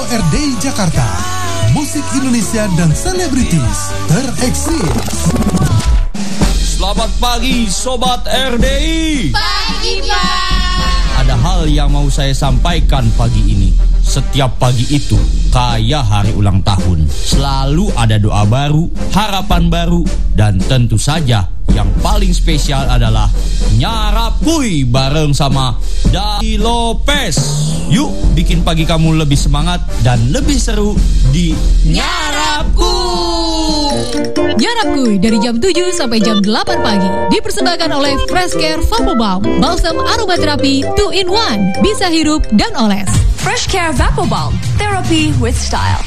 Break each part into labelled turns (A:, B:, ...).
A: RDI Jakarta. Musik Indonesia dan selebritis tereksis.
B: Selamat pagi Sobat RDI.
C: Pagi Pak.
B: Ada hal yang mau saya sampaikan pagi ini. Setiap pagi itu kayak hari ulang tahun. Selalu ada doa baru, harapan baru, dan tentu saja yang paling spesial adalah Nyarap Kuy bareng sama Dai Lopez. Yuk bikin pagi kamu lebih semangat dan lebih seru di Nyarap Kuy.
C: Nyarap Kuy dari jam 7 sampai jam 8 pagi dipersembahkan oleh Fresh Care Vapobalm, balsam aromaterapi 2-in-1, bisa hirup dan oles.
D: Fresh Care Vapobalm, therapy with style.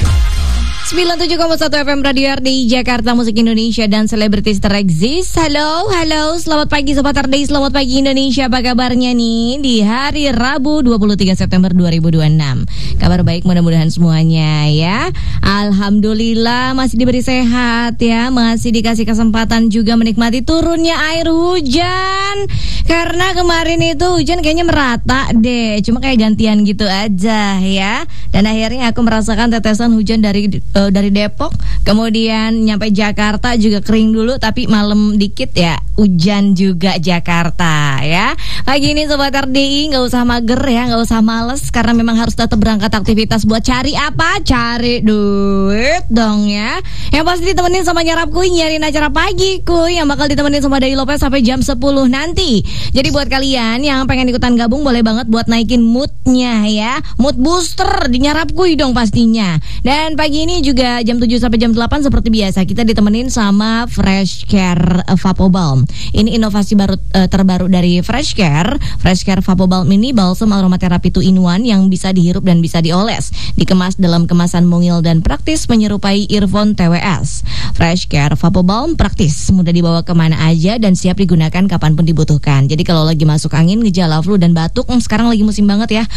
C: 97,1 FM Radio RDI Jakarta, musik Indonesia dan selebritis tereksis. Halo, selamat pagi Sobat RDI, selamat pagi Indonesia. Apa kabarnya nih di hari Rabu 23 September 2026? Kabar baik mudah-mudahan semuanya ya. Alhamdulillah masih diberi sehat ya, masih dikasih kesempatan juga menikmati turunnya air hujan. Karena kemarin itu hujan kayaknya merata deh, cuma kayak gantian gitu aja ya. Dan akhirnya aku merasakan tetesan hujan dari Depok, kemudian nyampe Jakarta juga kering dulu, tapi malam dikit ya hujan juga Jakarta ya. Pagi ini Sobat RDI nggak usah mager ya, nggak usah males, karena memang harus tetap berangkat aktivitas buat cari apa? Cari duit dong ya. Yang pasti ditemenin sama Nyarap Kuy, nyarin acara pagi Kuy yang bakal ditemenin sama Dai Lopez sampai jam 10 nanti. Jadi buat kalian yang pengen ikutan gabung boleh banget buat naikin moodnya ya, mood booster di Nyarap Kuy dong pastinya. Dan pagi ini juga jam 7 sampai jam 8 seperti biasa kita ditemenin sama Fresh Care Vapobalm. Ini inovasi baru terbaru dari Fresh Care. Fresh Care Vapobalm ini balsam aromaterapi 2-in-1 yang bisa dihirup dan bisa dioles. Dikemas dalam kemasan mungil dan praktis menyerupai earphone TWS. Fresh Care Vapobalm praktis, mudah dibawa kemana aja dan siap digunakan kapanpun dibutuhkan. Jadi kalau lagi masuk angin, gejala flu dan batuk, sekarang lagi musim banget ya,